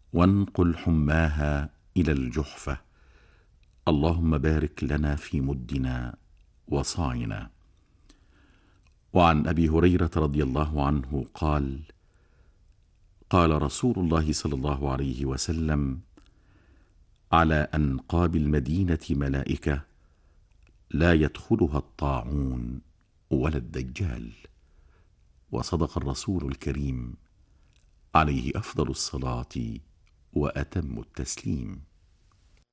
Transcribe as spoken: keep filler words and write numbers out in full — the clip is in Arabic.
وانقل حماها إلى الجحفة. اللهم بارك لنا في مدنا وصاعنا. وعن أبي هريرة رضي الله عنه قال: قال رسول الله صلى الله عليه وسلم: على أنقاب المدينة ملائكة لا يدخلها الطاعون ولا الدجال. وصدق الرسول الكريم عليه أفضل الصلاة وأتم التسليم.